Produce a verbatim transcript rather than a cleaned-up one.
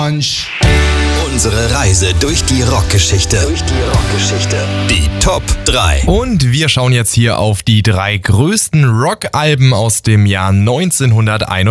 Unsere Reise durch die Rockgeschichte. Durch die Rockgeschichte. Die Top drei. Und wir schauen jetzt hier auf die drei größten Rockalben aus dem Jahr neunzehnhunderteinundneunzig.